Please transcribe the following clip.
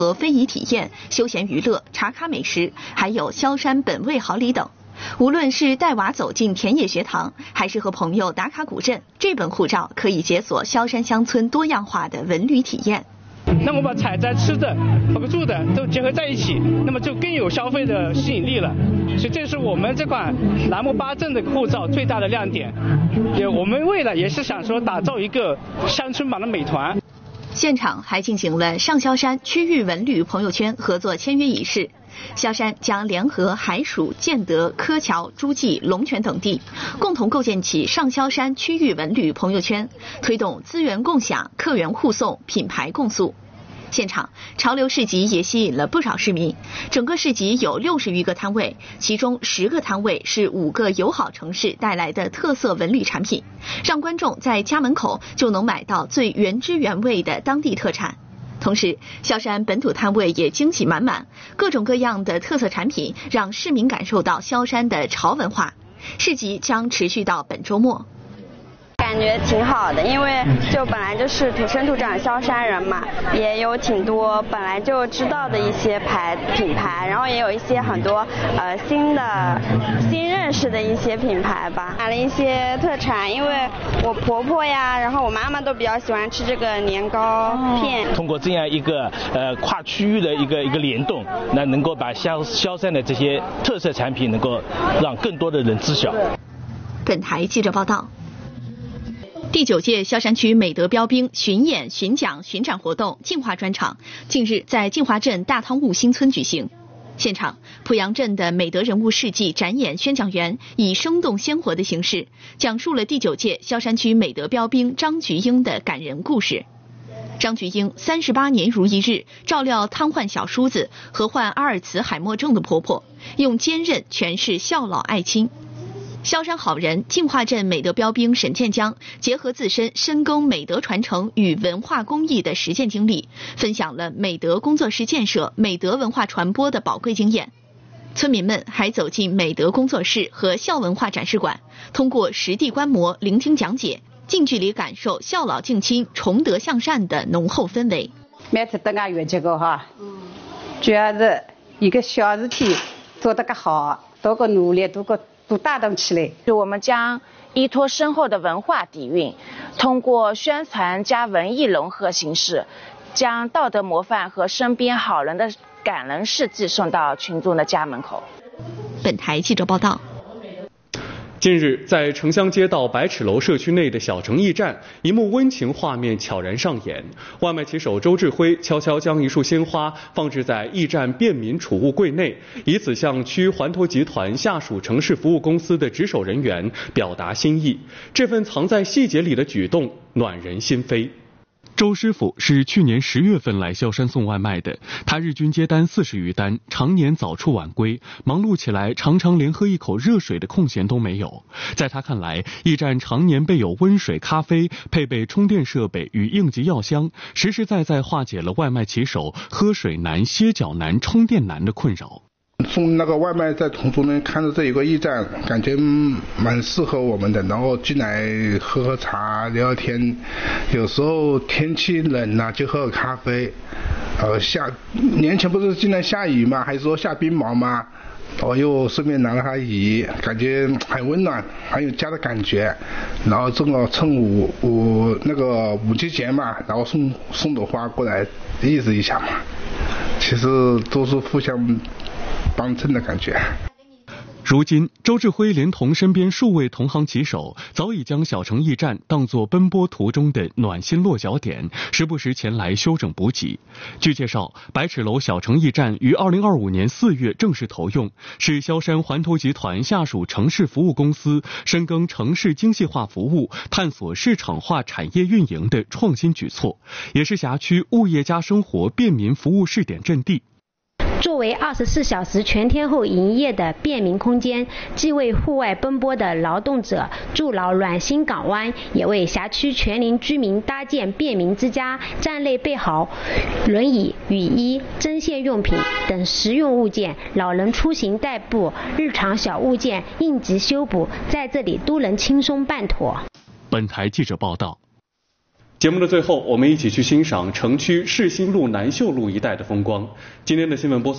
和非遗体验、休闲娱乐、茶咖美食，还有萧山本味好礼等。无论是带娃走进田野学堂，还是和朋友打卡古镇，这本护照可以解锁萧山乡村多样化的文旅体验。 那么把采摘、吃的和住的都结合在一起，那么就更有消费的吸引力了。所以这是我们这款栏目8镇的护照最大的亮点。我们为了也是想说打造一个乡村版的美团。 现场还进行了上萧山区域文旅朋友圈合作签约仪式。萧山将联合海曙、建德、柯桥、诸暨、龙泉等地，共同构建起上萧山区域文旅朋友圈，推动资源共享、客源互送、品牌共塑。现场潮流市集也吸引了不少市民，整个市集有60余个摊位，其中10个摊位是5个友好城市带来的特色文旅产品，让观众在家门口就能买到最原汁原味的当地特产。同时，萧山本土摊位也惊喜满满，各种各样的特色产品让市民感受到萧山的潮文化。市集将持续到本周末。 感觉挺好的，因为就本来就是土生土长萧山人嘛，也有挺多本来就知道的一些品牌，然后也有一些很多新认识的一些品牌吧。买了一些特产，因为我婆婆呀，然后我妈妈都比较喜欢吃这个年糕片。 通过这样一个跨区域的一个联动，那能够把萧山的这些特色产品能够让更多的人知晓。 本台记者报道。第9届萧山区美德标兵巡演、巡讲、巡展活动净化专场近日在净化镇大汤坞新村举行。现场，濮阳镇的美德人物事迹展演宣讲员以生动鲜活的形式，讲述了第9届萧山区美德标兵张菊英的感人故事。张菊英38年如一日照料瘫痪小叔子和患阿尔茨海默症的婆婆，用坚韧诠释孝老爱亲。萧山好人净化镇美德标兵沈建江结合自身深耕美德传承与文化公益的实践经历，分享了美德工作室建设、美德文化传播的宝贵经验。村民们还走进美德工作室和孝文化展示馆，通过实地观摩、聆听讲解，近距离感受孝老敬亲、崇德向善的浓厚氛围。 每次等俺月结果哈，主要是一个小事体做得个好，多个努力，多打动起来。 我们将依托深厚的文化底蕴，通过宣传加文艺融合形式，将道德模范和身边好人的感人事迹送到群众的家门口。 本台记者报道。 近日，在城乡街道百尺楼社区内的小城驿站，一幕温情画面悄然上演。外卖骑手周志辉悄悄将一束鲜花放置在驿站便民储物柜内，以此向区环投集团下属城市服务公司的值守人员表达心意。这份藏在细节里的举动暖人心扉。周师傅是去年10月份来萧山送外卖的，他日均接单40余单，常年早出晚归，忙碌起来常常连喝一口热水的空闲都没有。在他看来，驿站常年备有温水、咖啡，配备充电设备与应急药箱，实实在在化解了外卖骑手喝水难、歇脚难、充电难的困扰。 送那个外卖在从中间看着这一个驿站，感觉蛮适合我们的，然后进来喝喝茶聊聊天，有时候天气冷啊就喝个咖啡。年前不是经常下雨嘛，还是说下冰雹嘛，我又顺便拿了他雨，感觉很温暖，很有家的感觉。然后正好趁五节节嘛，然后送朵花过来意思一下嘛，其实都是互相帮衬的感觉。 如今，周志辉连同身边数位同行骑手，早已将小城驿站当作奔波途中的暖心落脚点，时不时前来修整补给。据介绍，百尺楼小城驿站于2025年4月正式投用，是萧山环投集团下属城市服务公司深耕城市精细化服务、探索市场化产业运营的创新举措，也是辖区物业加生活便民服务试点阵地。 作为24小时全天候营业的便民空间，既为户外奔波的劳动者筑牢暖心港湾，也为辖区全邻居民搭建便民之家。站内备好轮椅、雨衣、针线用品等实用物件，老人出行代步、日常小物件、应急修补，在这里都能轻松办妥。 本台记者报道。 节目的最后，我们一起去欣赏城区世新路、南秀路一带的风光。今天的新闻播送